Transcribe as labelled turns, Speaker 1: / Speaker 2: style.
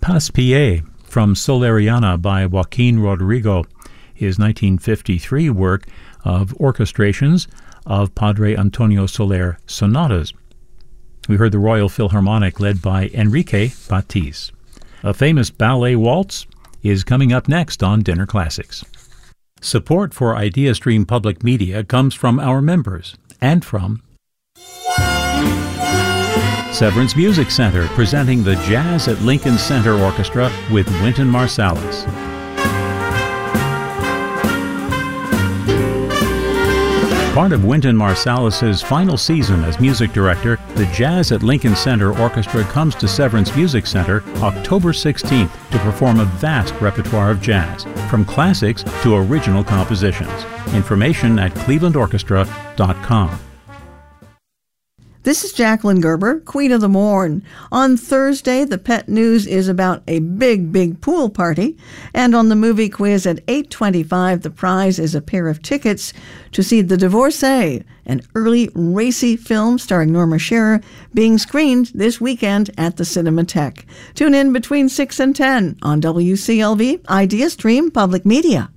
Speaker 1: Pas-Pied from Soleriana by Joaquin Rodrigo, his 1953 work of orchestrations of Padre Antonio Soler sonatas. We heard the Royal Philharmonic led by Enrique Batiz. A famous ballet waltz is coming up next on Dinner Classics. Support for IdeaStream Public Media comes from our members and from Severance Music Center, presenting the Jazz at Lincoln Center Orchestra with Wynton Marsalis. Part of Wynton Marsalis's final season as music director, the Jazz at Lincoln Center Orchestra comes to Severance Music Center October 16th to perform a vast repertoire of jazz, from classics to original compositions. Information at clevelandorchestra.com.
Speaker 2: This is Jacqueline Gerber, Queen of the Morn. On Thursday, the pet news is about a big pool party. And on the movie quiz at 8:25, the prize is a pair of tickets to see The Divorcee, an early racy film starring Norma Shearer, being screened this weekend at the Cinematheque. Tune in between 6 and 10 on WCLV IdeaStream Public Media.